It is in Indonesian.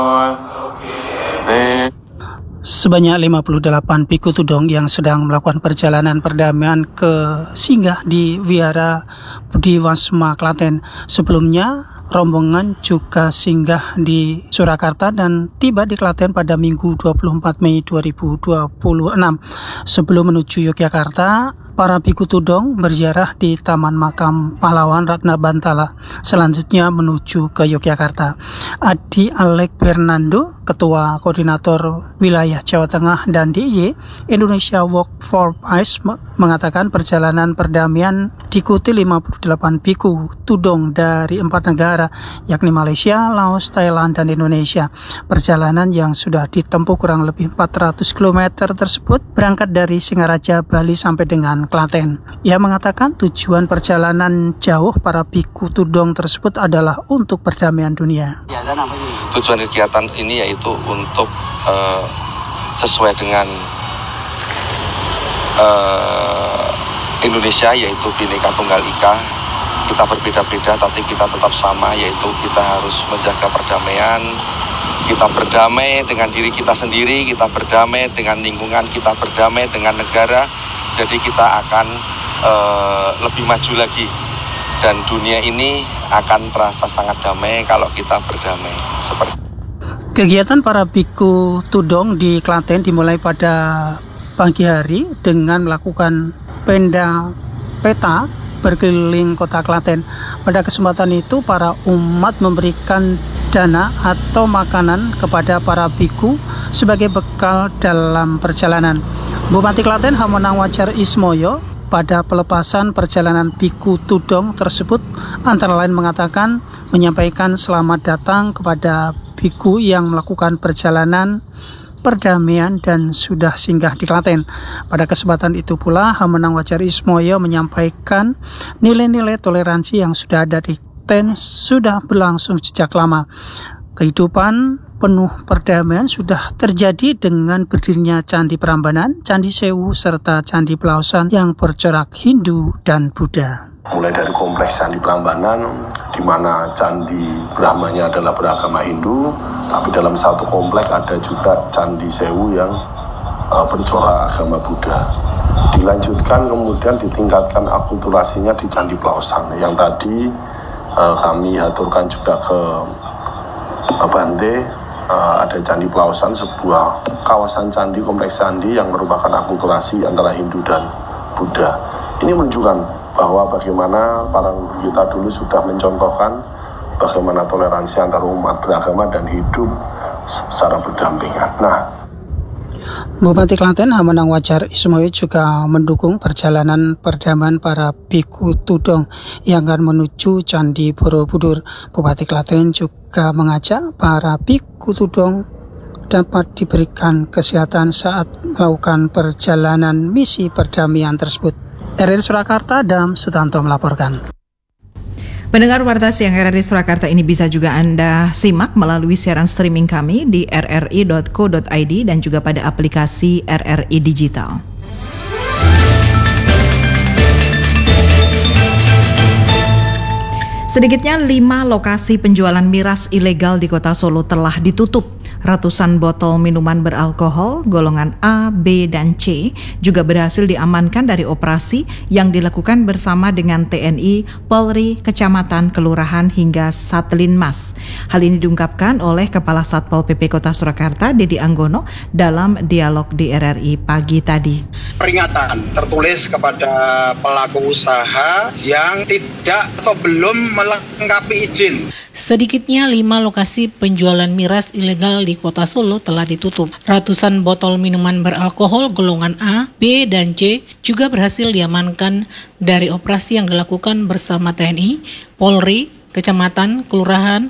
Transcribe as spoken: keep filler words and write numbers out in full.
Sebanyak lima puluh delapan biku tudong yang sedang melakukan perjalanan perdamaian ke singgah di Wihara Budiwasma Klaten. Sebelumnya, rombongan juga singgah di Surakarta dan tiba di Klaten pada Minggu dua puluh empat Mei dua ribu dua puluh enam. Sebelum menuju Yogyakarta, para biku tudong berziarah di Taman Makam Pahlawan Ratna Bantala. Selanjutnya menuju ke Yogyakarta. Adi Alek Bernando, Ketua Koordinator Wilayah Jawa Tengah dan D I Y Indonesia Walk for Peace, mengatakan perjalanan perdamaian diikuti lima puluh delapan biku tudong dari empat negara, yakni Malaysia, Laos, Thailand, dan Indonesia. Perjalanan yang sudah ditempuh kurang lebih empat ratus kilometer tersebut berangkat dari Singaraja, Bali sampai dengan Klaten. Ia mengatakan tujuan perjalanan jauh para biku tudong tersebut adalah untuk perdamaian dunia. Tujuan kegiatan ini yaitu untuk uh, sesuai dengan uh, Indonesia, yaitu Bhinneka Tunggal Ika. Kita berbeda-beda tapi kita tetap sama, yaitu kita harus menjaga perdamaian. Kita berdamai dengan diri kita sendiri, kita berdamai dengan lingkungan, kita berdamai dengan negara. Jadi kita akan uh, lebih maju lagi, dan dunia ini akan terasa sangat damai kalau kita berdamai. Seperti kegiatan para biku tudong di Klaten dimulai pada pagi hari dengan melakukan penda peta berkeliling kota Klaten. Pada kesempatan itu, para umat memberikan dana atau makanan kepada para biku sebagai bekal dalam perjalanan. Bupati Klaten Hamonang Wajar Ismoyo pada pelepasan perjalanan biku tudong tersebut antara lain mengatakan menyampaikan selamat datang kepada biku yang melakukan perjalanan perdamaian dan sudah singgah di Klaten. Pada kesempatan itu pula Hamonang Wajar Ismoyo menyampaikan nilai-nilai toleransi yang sudah ada di Klaten sudah berlangsung sejak lama. Kehidupan penuh perdamaian sudah terjadi dengan berdirinya Candi Prambanan, Candi Sewu, serta Candi Pelausan yang bercorak Hindu dan Buddha. Mulai dari kompleks Candi Prambanan, di mana Candi Brahmanya adalah beragama Hindu, tapi dalam satu kompleks ada juga Candi Sewu yang uh, bercorak agama Buddha. Dilanjutkan kemudian ditingkatkan akulturasinya di Candi Pelausan, yang tadi uh, kami aturkan juga ke Bante. Uh, ada Candi Pelausan, sebuah kawasan candi, kompleks candi yang merupakan akulturasi antara Hindu dan Buddha. Ini menunjukkan bahwa bagaimana para guru kita dulu sudah mencontohkan bagaimana toleransi antar umat beragama dan hidup secara berdampingan. Nah, Bupati Klaten Hamonang Wajar Ismoyo juga mendukung perjalanan perdamaian para biku tudong yang akan menuju Candi Borobudur. Bupati Klaten juga mengajak para biku tudong dapat diberikan kesehatan saat melakukan perjalanan misi perdamaian tersebut. R R I Surakarta, Dam Sutanto melaporkan. Pendengar Warta Siang R R I Surakarta ini bisa juga Anda simak melalui siaran streaming kami di r r i dot co dot i d dan juga pada aplikasi R R I Digital. Sedikitnya lima lokasi penjualan miras ilegal di Kota Solo telah ditutup. Ratusan botol minuman beralkohol golongan A, B, dan C juga berhasil diamankan dari operasi yang dilakukan bersama dengan T N I, Polri, Kecamatan, Kelurahan, hingga Satlinmas. Hal ini diungkapkan oleh Kepala Satpol P P Kota Surakarta, Dedi Anggono, dalam dialog di R R I pagi tadi. Peringatan tertulis kepada pelaku usaha yang tidak atau belum melengkapi izin. Sedikitnya lima lokasi penjualan miras ilegal di Kota Solo telah ditutup. Ratusan botol minuman beralkohol golongan A, B, dan C juga berhasil diamankan dari operasi yang dilakukan bersama T N I, Polri, Kecamatan, Kelurahan,